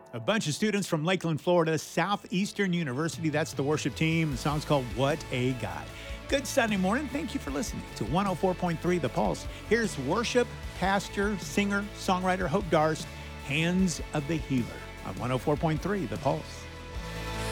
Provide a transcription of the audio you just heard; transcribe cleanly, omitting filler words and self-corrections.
A bunch of students from Lakeland, Florida, Southeastern University. That's the worship team. The song's called What a God. Good Sunday morning. Thank you for listening to 104.3 The Pulse. Here's worship pastor, singer, songwriter Hope Darst, Hands of the Healer on 104.3 The Pulse.